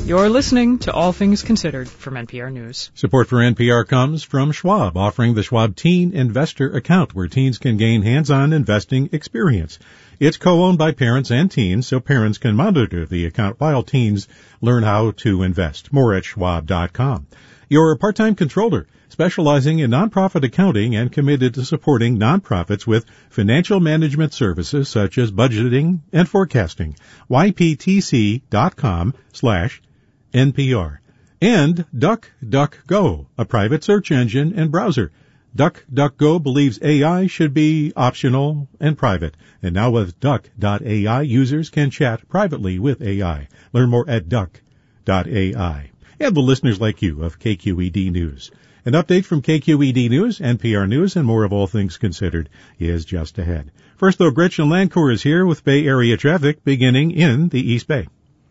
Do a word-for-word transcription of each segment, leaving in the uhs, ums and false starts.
You're listening to All Things Considered from N P R News. Support for N P R comes from Schwab, offering the Schwab Teen Investor Account, where teens can gain hands-on investing experience. It's co-owned by parents and teens, so parents can monitor the account while teens learn how to invest. More at schwab dot com. Your part-time controller, specializing in nonprofit accounting and committed to supporting nonprofits with financial management services such as budgeting and forecasting. Y P T C dot com slash N P R. And DuckDuckGo, a private search engine and browser. DuckDuckGo believes A I should be optional and private. And now with Duck dot A I, users can chat privately with A I. Learn more at Duck dot A I. And the listeners like you of K Q E D News. An update from K Q E D News, N P R News, and more of All Things Considered is just ahead. First, though, Gretchen Lancourt is here with Bay Area traffic beginning in the East Bay.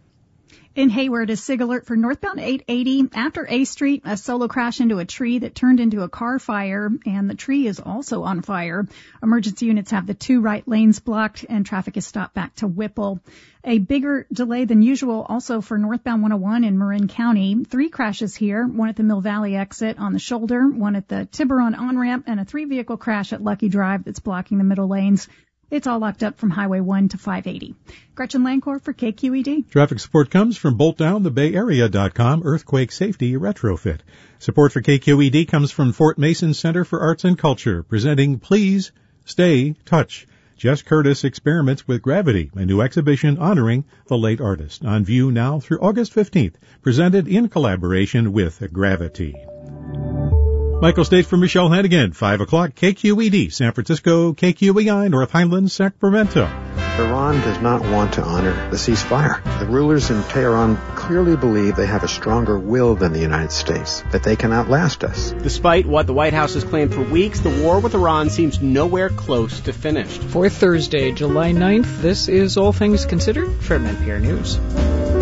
In Hayward, a SIG alert for northbound eight eighty. After A Street, a solo crash into a tree that turned into a car fire, and the tree is also on fire. Emergency units have the two right lanes blocked, and traffic is stopped back to Whipple. A bigger delay than usual also for northbound one oh one in Marin County. Three crashes here, one at the Mill Valley exit on the shoulder, one at the Tiburon on-ramp, and a three-vehicle crash at Lucky Drive that's blocking the middle lanes. It's all locked up from Highway one to five eighty. Gretchen Lancourt for K Q E D. Traffic support comes from Bolt Down, the Bay Area dot com Earthquake Safety Retrofit. Support for K Q E D comes from Fort Mason Center for Arts and Culture, presenting Please Stay Touch. Jess Curtis experiments with gravity, a new exhibition honoring the late artist. On view now through August fifteenth, presented in collaboration with Gravity. Michael State for Michelle Hannigan, five o'clock, K Q E D, San Francisco, K Q E I, North Highlands, Sacramento. Iran does not want to honor the ceasefire. The rulers in Tehran clearly believe they have a stronger will than the United States, that they can outlast us. Despite what the White House has claimed for weeks, the war with Iran seems nowhere close to finished. For Thursday, July ninth, this is All Things Considered from N P R News.